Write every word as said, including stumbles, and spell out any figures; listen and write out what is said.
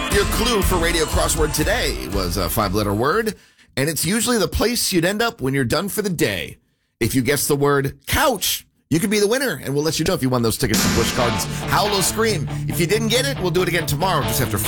Your clue for Radio Crossword today was a five-letter word, and it's usually the place you'd end up when you're done for the day. If you guess the word couch, you could be the winner, and we'll let you know if you won those tickets to Busch Gardens Howl or Scream. If you didn't get it, we'll do it again tomorrow just after